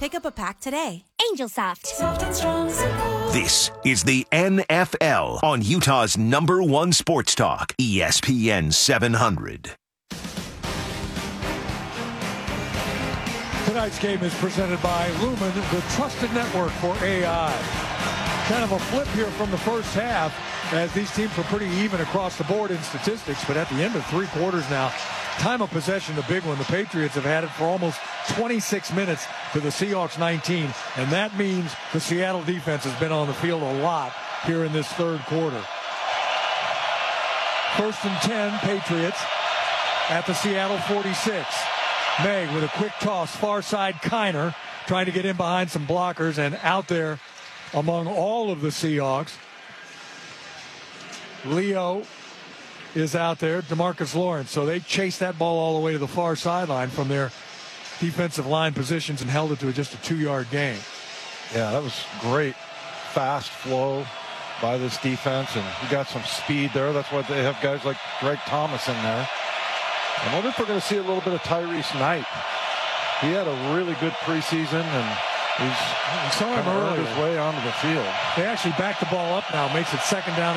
Pick up a pack today. Angel Soft. Soft and strong, simple. This is the NFL on Utah's #1 sports talk, ESPN 700. Tonight's game is presented by Lumen, the trusted network for AI. Kind of a flip here from the first half, as these teams were pretty even across the board in statistics, but at the end of three quarters now, time of possession, the big one. The Patriots have had it for almost 26 minutes to the Seahawks 19, and that means the Seattle defense has been on the field a lot here in this third quarter. 1st and 10, Patriots at the Seattle 46. Meg with a quick toss, far side, Kiner trying to get in behind some blockers, and out there among all of the Seahawks, Leo is out there, DeMarcus Lawrence. So they chased that ball all the way to the far sideline from their defensive line positions and held it to just a 2-yard gain. Yeah, that was great. Fast flow by this defense, and you got some speed there. That's why they have guys like Greg Thomas in there. I wonder if we're going to see a little bit of Tyrese Knight. He had a really good preseason, and he's saw him earlier his way onto the field. They actually backed the ball up now, makes it 2nd down